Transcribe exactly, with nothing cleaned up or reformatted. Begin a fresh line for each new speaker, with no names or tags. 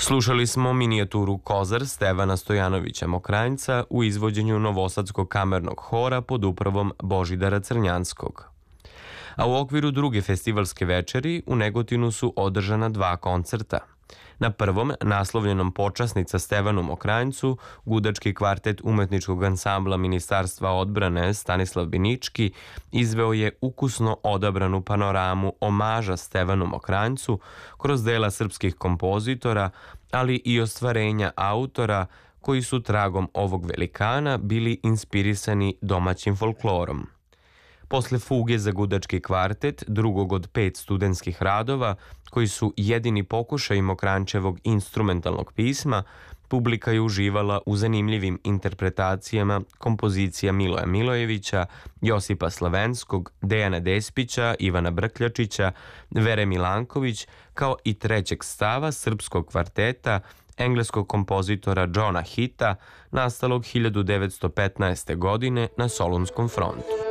Slušali smo minijaturu Kozar Stevana Stojanovića Mokranjca u izvođenju Novosadskog kamernog hora pod upravom Božidara Crnjanskog. A u okviru druge festivalske večeri u Negotinu su održana dva koncerta. Na prvom, naslovljenom Počasnica Stevanu Mokranjcu, gudački kvartet umetničkog ansambla Ministarstva odbrane Stanislav Binički izveo je ukusno odabranu panoramu omaža Stevanu Mokranjcu kroz dela srpskih kompozitora, ali i ostvarenja autora koji su tragom ovog velikana bili inspirisani domaćim folklorom. Posle fuge za gudački kvartet, drugog od pet studentskih radova, koji su jedini pokušaj Mokranjčevog instrumentalnog pisma, publika je uživala u zanimljivim interpretacijama kompozicija Miloja Milojevića, Josipa Slavenskog, Dejana Despića, Ivana Brkljačića, Vere Milanković, kao i trećeg stava srpskog kvarteta engleskog kompozitora Johna Hita, nastalog hiljadu devetsto petnaeste. godine na Solunskom frontu.